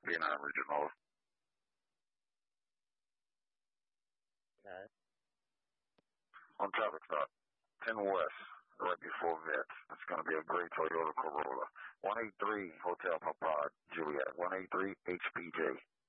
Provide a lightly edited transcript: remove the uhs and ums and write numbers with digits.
being original. Okay. On traffic stop, 10 West, right before Vets. It's going to be a great Toyota Corolla. 183 Hotel Papa Juliet, 183 HPJ.